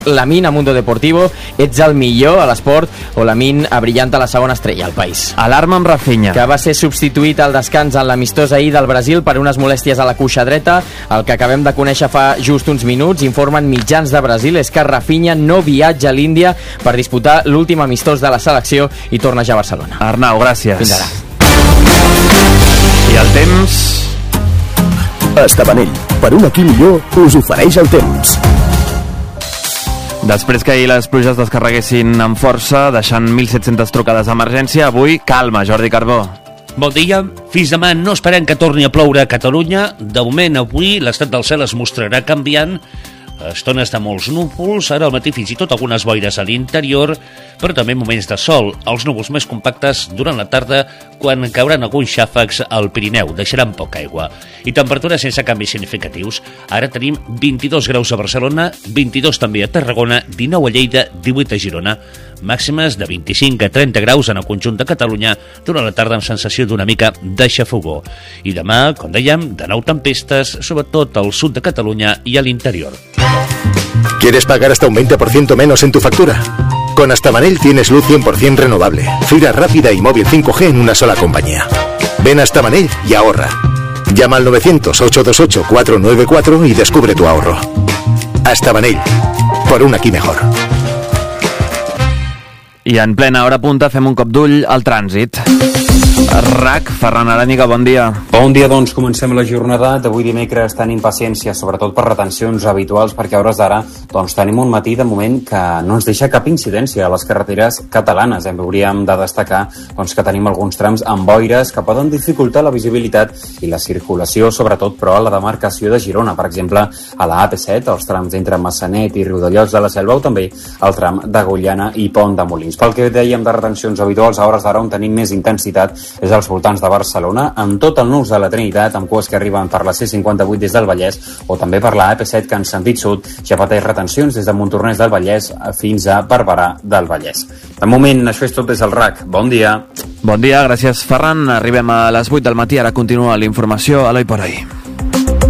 Lamine a Mundo Deportivo, ets el millor a l'esport, o Lamine abrillanta la segona estrella al país. Alarma amb Rafinha, que va ser substituït al descans en l'amistós ahir del Brasil per unes molèsties a la cuixa dreta. El que acabem de conèixer fa just uns minuts, informen mitjans de Brasil, és que Rafinha no viatja a l'Índia per disputar l'últim amistós de la selecció i torna ja a Barcelona. Arnau, gràcies. Fins ara. I el temps... Estabanell, per un aquí millor, us ofereix el temps. Després que ahir les pluges descarreguessin amb força, deixant 1.700 trucades d'emergència, avui calma, Jordi Carbó. Bon dia. Fins demà no esperem que torni a ploure a Catalunya. De moment, avui l'estat del cel es mostrarà canviant. Estones de molts núvols, ara al matí fins i tot algunes boires a l'interior, però també moments de sol. Els núvols més compactes durant la tarda, quan cauran alguns xàfecs al Pirineu, deixaran poca aigua. I temperatures sense canvis significatius. Ara tenim 22 graus a Barcelona, 22 també a Tarragona, 19 a Lleida, 18 a Girona. Màximes de 25 a 30 graus en el conjunt de Catalunya, durant la tarda amb sensació d'una mica de xafogó. I demà, com dèiem, de nou tempestes, sobretot al sud de Catalunya i a l'interior. ¿Quieres pagar hasta un 20% menos en tu factura? Con Estabanell tienes luz 100% renovable, fibra rápida y móvil 5G en una sola compañía. Ven a Estabanell y ahorra. Llama al 900-828-494 y descubre tu ahorro. Estabanell, por un aquí mejor. I en plena hora punta fem un cop d'ull al trànsit. RAC, Ferran Aràniga, bon dia. Bon dia, doncs comencem la jornada d'avui dimecres. Tenim paciència, sobretot per retencions habituals, perquè a hores d'ara doncs, tenim un matí de moment que no ens deixa cap incidència a les carreteres catalanes. Hauríem de destacar doncs, que tenim alguns trams amb boires que poden dificultar la visibilitat i la circulació, sobretot però a la demarcació de Girona, per exemple a la AP7, els trams entre Massanet i Riudellots de la Selva, o també el tram d'Agullana i Pont de Molins. Pel que dèiem de retencions habituals, a hores d'ara on tenim més intensitat és als voltants de Barcelona, amb tot el nus de la Trinitat, amb cues que arriben per la C58 des del Vallès, o també per la AP7, que en sentit sud ja pateix retencions des de Montornès del Vallès fins a Barberà del Vallès. De moment, això és tot des del RAC. Bon dia. Bon dia, gràcies Ferran. Arribem a les 8 del matí, ara continua la informació. Eloi Poroi.